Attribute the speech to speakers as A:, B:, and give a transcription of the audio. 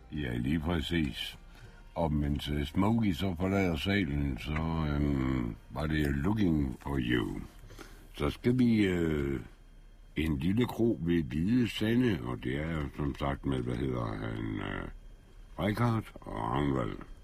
A: Ja, lige præcis. Og mens Smokey så forlader salen, så var det Looking for You. Så skal vi en lille kro ved Hvide Sande, og det er som sagt med, hvad hedder han, Richard og Ragnvald.